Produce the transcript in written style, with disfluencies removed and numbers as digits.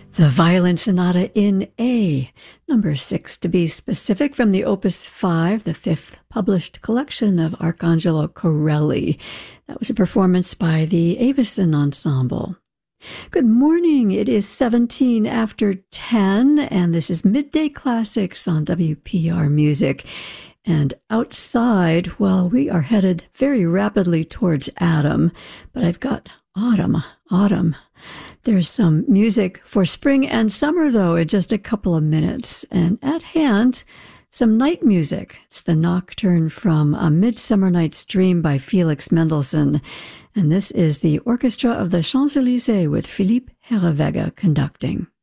The Violin Sonata in A, number 6 to be specific, from the Opus 5, the fifth published collection of Arcangelo Corelli. That was a performance by the Avison Ensemble. Good morning. It is 17 after 10, and this is Midday Classics on WPR Music. And outside, well, we are headed very rapidly towards autumn, but I've got autumn. There's some music for spring and summer, though, in just a couple of minutes. And at hand, some night music. It's the Nocturne from A Midsummer Night's Dream by Felix Mendelssohn. And this is the Orchestra of the Champs-Élysées with Philippe Herreweghe conducting.